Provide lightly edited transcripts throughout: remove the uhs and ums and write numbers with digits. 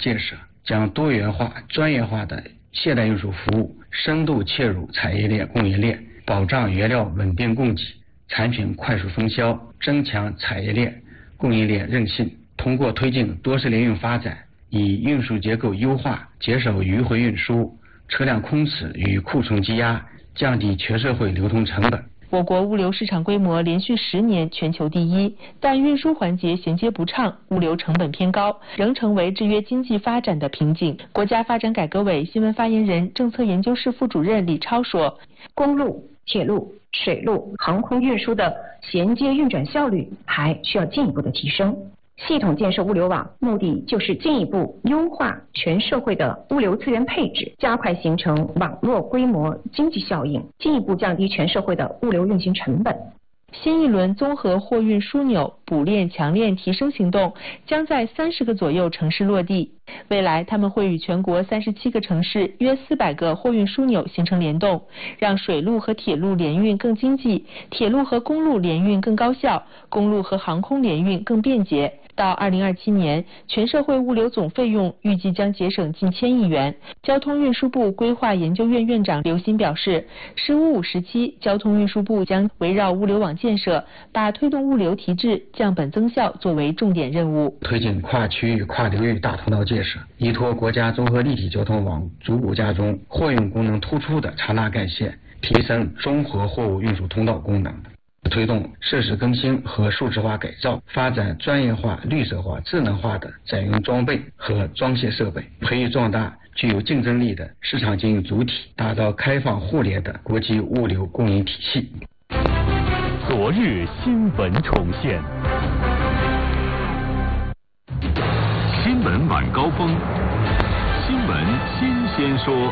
建设，将多元化、专业化的现代运输服务深度切入产业链、供应链，保障原料稳定供给、产品快速分销，增强产业链、供应链韧性。通过推进多式联运发展，以运输结构优化，减少迂回运输、车辆空驶与库存积压，降低全社会流通成本。 我国物流市场规模连续10年全球第一，但运输环节衔接不畅，物流成本偏高，仍成为制约经济发展的瓶颈。国家发展改革委新闻发言人、政策研究室副主任李超说， 公路、铁路、水路、航空运输的衔接运转效率还需要进一步的提升。系统建设物流网，目的就是进一步优化全社会的物流资源配置，加快形成网络规模经济效应，进一步降低全社会的物流运行成本。 新一轮综合货运枢纽补链强链提升行动将在30个左右城市落地，未来他们会与全国37个城市约400个货运枢纽形成联动，让水路和铁路联运更经济，铁路和公路联运更高效，公路和航空联运更便捷。到2027年，全社会物流总费用预计将节省近1000亿元。交通运输部规划研究院院长刘鑫表示，“15+5”时期，交通运输部将围绕物流网建设，把推动物流提质、降本增效作为重点任务， 推进跨区域、跨流域大通道建设，依托国家综合立体交通网，逐步加重货运功能突出的长大干线，提升综合货物运输通道功能。推动设施更新和数字化改造，发展专业化、绿色化、智能化的载运装备和装卸设备，培育壮大具有竞争力的市场经营主体，打造开放互联的国际物流供应体系。 昨日新闻重现，新闻晚高峰，新闻新鲜说。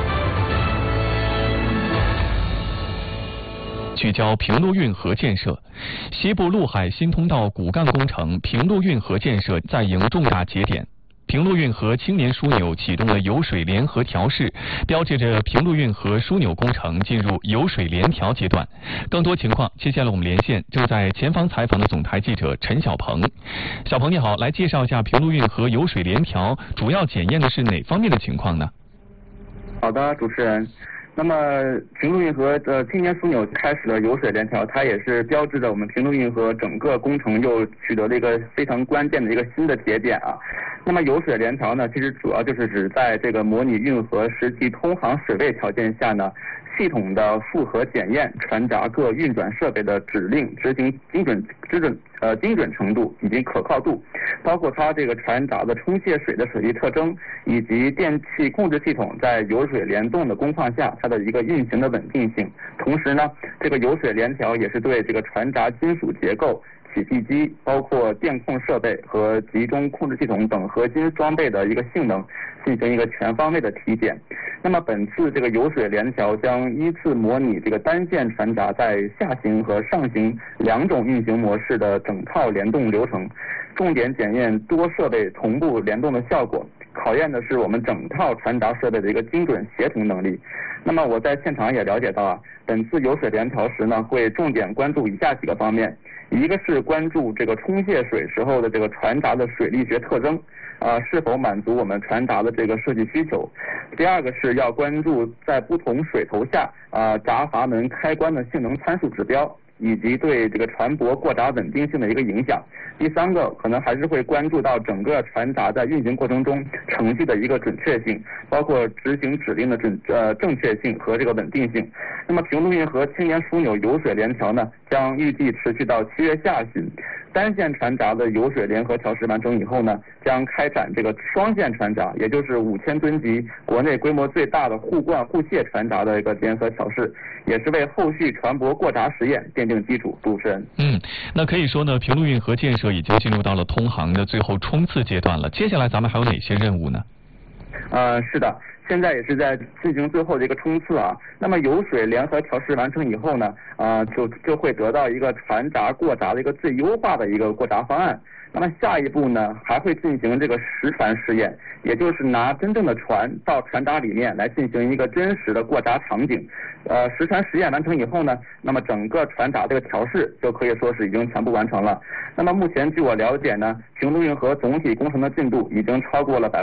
聚焦平陆运河建设，西部陆海新通道骨干工程平陆运河建设在迎重大节点。平陆运河青年枢纽启动了油水联合调试，标志着平陆运河枢纽工程进入油水联调阶段。更多情况，接下来我们连线正在前方采访的总台记者陈小鹏。小鹏你好，来介绍一下平陆运河油水联调主要检验的是哪方面的情况呢？ 好的，主持人。那么平陆运河的青年枢纽开始了油水联调，它也是标志着我们平陆运河整个工程又取得了一个非常关键的一个新的节点啊。那么油水联调呢，其实主要就是指在这个模拟运河实际通航水位条件下呢，系统的复核检验船闸各运转设备的指令执行精准程度以及可靠度，包括它这个船闸的冲卸水的水力特征，以及电气控制系统在油水联动的工况下它的一个运行的稳定性。同时呢，这个油水联调也是对这个船闸金属结构、起闭机，包括电控设备和集中控制系统等核心装备的一个性能进行一个全方位的体检。那么本次这个油水联调将依次模拟这个单线船闸在下行和上行2种运行模式的整套联动流程，重点检验多设备同步联动的效果，考验的是我们整套船闸设备的一个精准协同能力。那么我在现场也了解到啊，本次油水联调时呢，会重点关注以下几个方面。一个是关注这个冲卸水时候的这个船闸的水力学特征，是否满足我们船闸的这个设计需求。第二个是要关注在不同水头下闸阀门开关的性能参数指标，以及对这个船舶过闸稳定性的一个影响。第三个可能还是会关注到整个船闸在运行过程中程序的一个准确性，包括执行指令的正确性和这个稳定性。那么平陆运河青年枢纽油水联调呢，将预计持续到7月下旬。单线船闸的油水联合调试完成以后呢，将开展这个双线船闸，也就是5000吨级国内规模最大的互灌互卸船闸的一个联合调试，也是为后续船舶过闸实验奠定基础。主持人， 那可以说呢，平陆运河建设已经进入到了通航的最后冲刺阶段了。接下来咱们还有哪些任务呢？ 是的。现在也是在进行最后的一个冲刺啊。那么油水联合调试完成以后呢，就会得到一个船闸过闸的一个最优化的一个过闸方案。那么下一步呢，还会进行这个实船试验，也就是拿真正的船到船闸里面来进行一个真实的过闸场景。实船实验完成以后呢，那么整个船闸这个调试就可以说是已经全部完成了。那么目前据我了解呢，平陆运河总体工程的进度已经超过了